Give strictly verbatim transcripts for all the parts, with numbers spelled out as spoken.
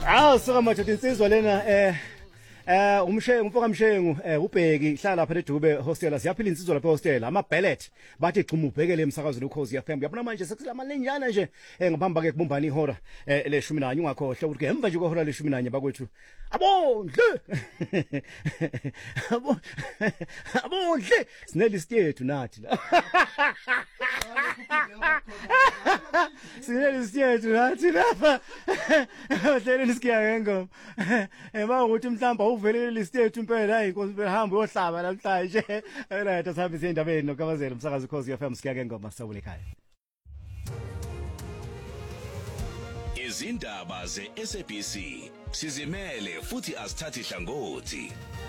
Ah sika madoda insizwa lena eh eh umshengu mfoka mshengu eh ubheki hlala lapha eDube hostel siyaphila insizwa lapha hostel ama ballet bathi xuma ubhekele emsakazweni ukhozi F M yabona manje sekusela malenjana nje eh ngibamba ke kubumbana ihora eh le shumi nanye ungakhohle ukuthi emva nje kwehora le shumi nanye bakwethu abondle abondle sinelist yethu nathi la sinelist yethu nathi lapha hleleni sikiya ngengoma ema ukuthi mhlamba uvelele list yethu impela hayi inkosi behamba uyohlaba namhlanje right asihambe sendabeni noKabazela umsakazi ukhozi F M sikiya ngengoma sawule ekhaya izindaba ze-S A B C sizimele futhi asithathi hlangothi.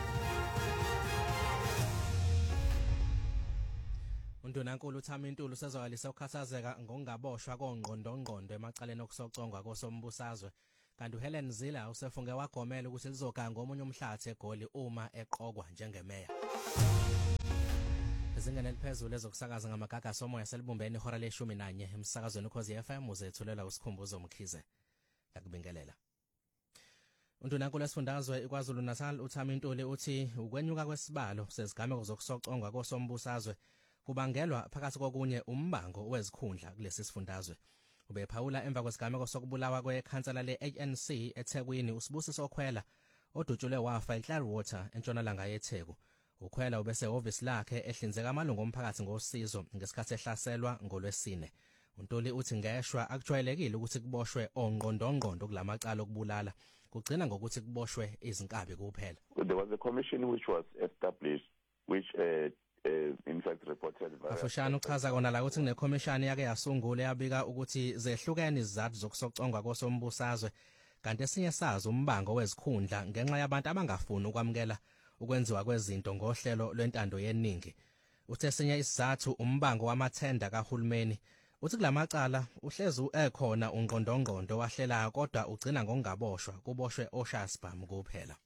Undunankulu uThami Ntuli sezokwalisa ukukhathazeka ngokungaboshwa kongqondongqondo emacaleni okusocongwa kosombusazwe kanti uHelen Zille usefunge wagomela ukuthi lizoganga omunye umhlathi eGoli uma eqokwa njengemeya. Izingane eliphezulu ezokusakaza ngamagaga somoya selibumbene ihora leshumi nanye emsakazweni ukhozi F M uzethulela usikhumbuzo Mkhize yakubingelela. Undunankulu esifundazwe iKwaZulu Natal uThami Ntuli uthi ukwenyuka kwesibalo sezigameko zokusocongwa kosombusazwe kubangelwa phakathi kokunye umbango wezikhundla kulesi sifundazwe. Ubephawula emva kwesigameko sokubulawa kwekhansela le-A N C eThekwini uSibusiso Okhwela odutshulwe wafa eClearwater entshonalanga yeTheku. Ukhwela ubese office lakhe ehlinzeka amalungu omphakathi ngosizo ngesikhathi ehlaselwa ngolwesine. uNtuli uthi ngeshwa akujwayelekile ukuthi kuboshwe ongqondongqondo kulamacala okubulala kugcina ngokuthi kuboshwe izinkabi kuphela. There was a commission which was established which uh, uh, in fact reported Afushana uchaza kona la ukuthi kunekhomishani yake yasungula yabika ukuthi zehlukene izizathu zokusocongwa kosombusazwe kanti esinye sazo umbango wezikhundla ngenxa yabantu abangafuni ukwamukela ukwenziwa kwezinto ngohlelo lwentando yeningi. Uthe esinye isizathu umbango wamathenda kahulumeni uthi kulamacala uhlezi ekhona ungqondongqondo wahlela kodwa ugcina ngokungaboshwa kuboshwe oshasbam kuphela.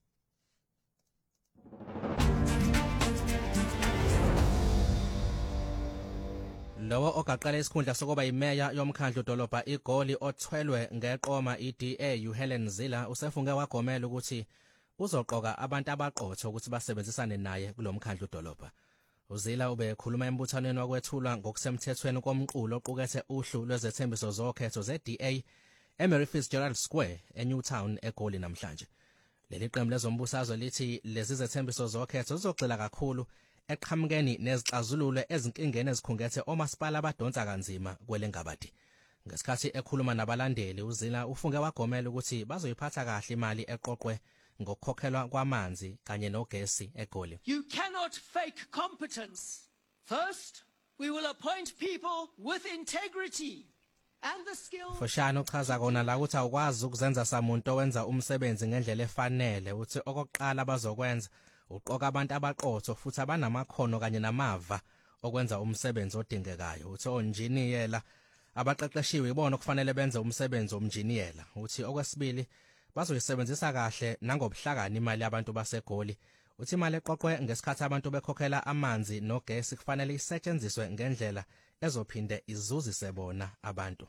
Lowo ogaqala isikhundla sokuba imeya yomkhandlu dolobha iGoli othwelwe ngeqoma iD A uHelen Zille usefunge wagomela ukuthi uzoqoka abantu abaqotho ukuthi basebenzisane naye kulomkhandlu dolobha. uZille ubekhuluma embuthanweni wakwethulwa ngokusemthethweni komqulo oqukethe uhlu lwezethembiso zokhetho zeD A eMary Fitzgerald Square eNewtown eGoli namhlanje. Leli qembu lezombusazwe lithi lezi zethembiso zokhetho zizogxila kakhulu eqhamukeni nezixazululo ezinkingeni ezikhungethe omasipala abadonsa kanzima kwelengabadi. Ngesikhathi ekhuluma nabalandeli uZille ufunge wagomela ukuthi bazoyiphatha kahle imali eqoqwe ngokukhokhelwa kwamanzi kanye nogesi eGoli. You cannot fake competence. First, we will appoint people with integrity and the skills. Foshana uchaza kona la ukuthi awukwazi ukuzenza samuntu owenza umsebenzi ngendlela efanele uthi okokuqala bazokwenza uqoka abantu abaqotho futhi abanamakhono kanye namava okwenza umsebenzi odingekayo. Uthi onjiniyela abaqeqeshiwe ibona kufanele benze umsebenzi omjiniyela. Uthi okwesibili bazoyisebenzisa kahle nangobuhlakani imali yabantu baseGoli. Uthi imali eqoqwe ngesikhathi abantu bekhokhela amanzi nogesi kufanele isetshenziswe ngendlela ezophinde izuzise bona abantu.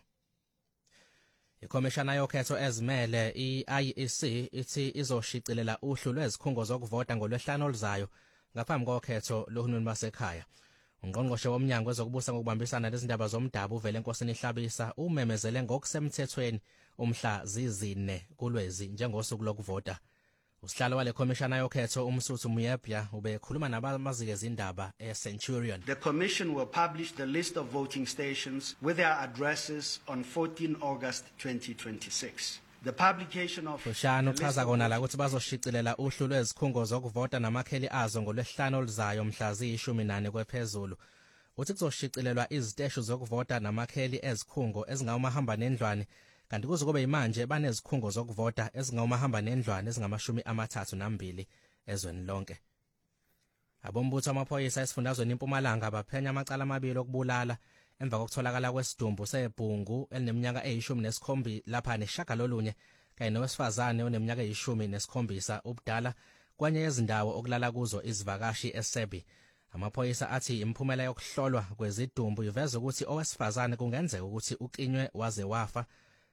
Ikhomishana yokhetho ezimele i-I E C ithi izoshiqilela uhlu lwezikhungo zokuvota ngolwehlanu oluzayo ngaphambi kokhetho lohulumeni basekhaya. Ungqongqoshe womnyango wezokubusa ngokubambisana lezindaba zomdabu uvele enkosini Hlabisa umemezele ngokusemthethweni umhla zizine kulwezi njengosuku lokuvota. Usihlalo wale khomishana yokhetho umsuthu Muyebya ubekhuluma nabamazike ezindaba eCenturion. The commission will publish the list of voting stations with their addresses on fourteenth August twenty twenty-six. The publication of Foshana uchaza kona la ukuthi bazoshiqilela uhlu lwezikhungo zokuvota namakheli azo ngolwehlanu oluzayo mhla ziyishumi nane kwephezulu. Uthi kuzoshiqilelwa iziteshu zokuvota namakheli ezikhungo ezingawumahamba nendlwane kanti kuze kube imanje banezikhungo zokuvota ezingawumahamba nendlwane ezingamashumi amathathu nambili ezweni lonke. Abombutho amaphoyisa esifundazweni eMpumalanga baphenya amacala amabili okubulala emva kokutholakala kwesidumbu sebhungu elineminyaka eyishumi nesikhombisa lapha neshagalolunye kanye nowesifazane oneminyaka eyishumi nesikhombisa ubudala kwanye yezindawo okulala kuzo izivakashi eSebi. Amaphoyisa athi imphumela yokuhlolwa kwezidumbu iveza ukuthi owesifazane kungenzeka ukuthi uqinywe waze wafa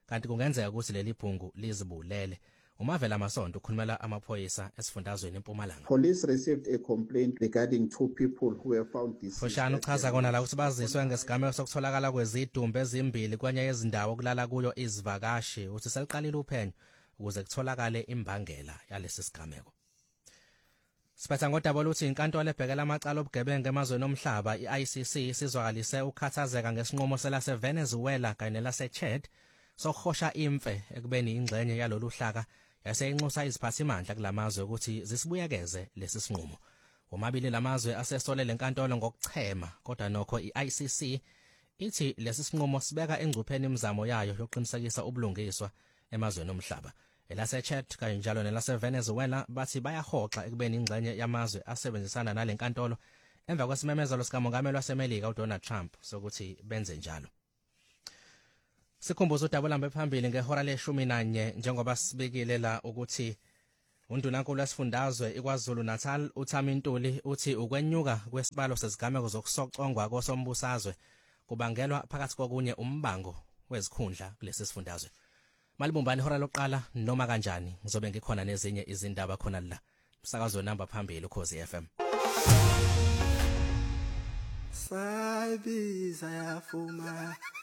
kanti kungenzeka ukuthi leli phungu lizibulele. Umavela Masonto ukhulumela amaphoyisa esifundazweni eMpumalanga. Police received a complaint regarding two people who were found deceased. Foshana uchaza kona la ukuthi baziswe ngesigameko sokutholakala kwezidumbu ezimbili kwenye yezindawo kulala kuyo izivakashi uthi seliqalile uphenyo ukuze kutholakale imbangela yalesi sigameko. Siphetha ngodaba oluthi inkantolo ebhekela amacala obugebengu emazweni omhlaba i-I C C sizwakalise ukukhathazeka ngesinqumo selase Venezuela kanye nelase Chad sokuhosha imfe ekubeni ingxenye yalolu hlaka yase inxusa iziphathimandla kulamazwe ukuthi zisibuyekeze lesi sinqumo. Omabili lamazwe asesole lenkantolo ngokuchema kodwa nokho i-I C C ithi lesi sinqumo sibeka engcupheni imizamo yayo yokuqinisekisa ubulungiswa emazweni omhlaba. Elase Chad kanye njalo nelase Venezuela bathi bayahoxa ekubeni ingxenye yamazwe asebenzisana nalenkantolo emva kwesimemezelo sikamongameli waseMelika uDonald Trump sokuthi benze njalo. Sikhumbuza udaba lambe phambili ngehora leshumi nanye njengoba sibekile la ukuthi uNdunankulu wesifundazwe iKwaZulu Natal uThami Ntuli uthi ukwenyuka kwesibalo sezigameko zokusocongwa kosombusazwe kubangelwa phakathi kokunye umbango wezikhundla kulesi sifundazwe. Malibumbani ihora loqala noma kanjani ngizobe ngikhona nezinye izindaba khona la umsakazo namba phambili uKhosi F M. Sabiza yafuma